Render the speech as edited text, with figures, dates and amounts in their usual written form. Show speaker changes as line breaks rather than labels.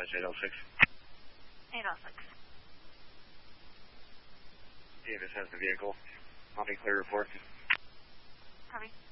dispatch 806.
806.
Davis has the vehicle. I'll be clear report.
Copy.